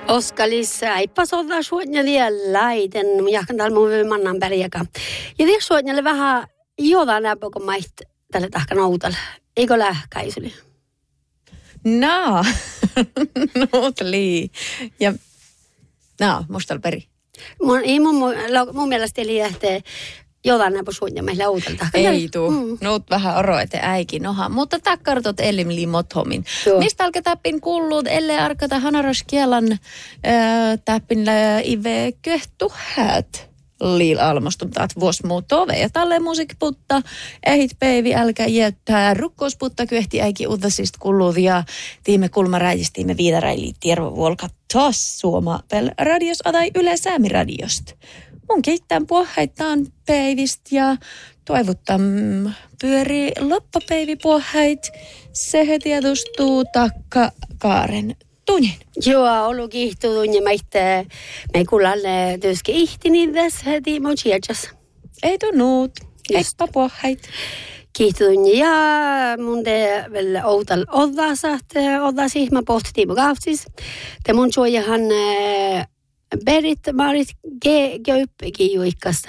Oskalissa äipä sovaa suotnjalia laiten, jahkan täällä mun mannan pärjäkä. Ja tiedätkö suotnjalle vähän jotain näpä, kun mait tälle tahkan outalla. Eikö lähkäisuli? No, lii. Ja mustal peri. Mun mielestä eli lähtee jotain näpä suotnjalle outalla. Ei tuu. Nuut vähän oro, ete äikin noha. Mutta takkartot elimli mothomin. Mistä alkaa täppin kulluut, ellei arkata hanaroskielan täppin ive köhtu häät. Liil almostum taat vuos muu tove. Ja tälleen musiikkiputta, ehit peivi, älkää jättää. Rukkousputta kyhti äikin uudasista kulluut ja tiime kulmaräijistiimme viidaräili tiervo vuolka taas suoma pel radios tai Yle Säämi-radiosta. Mun kiittään puohaitaan peivistä ja toivottam pyöri loppapeivi puohait. Se tiedostuu takka kaaren tunnin. Joo, ollut kiihtuu tunnin. Me kuulalle työski ihtinin tässä heti mun sieltäs. Ei tunnuut. Eipä puohait. Kiihtuu tunnin ja mun te vielä outal oddas ihma pohtiin mun kahtsis. Te mun suojahan Berit Marit Göyppikin juikkasta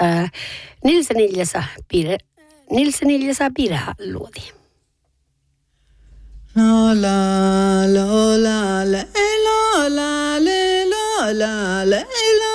Nilsen Iljasa Pirha luoti. La la la la la la la la la la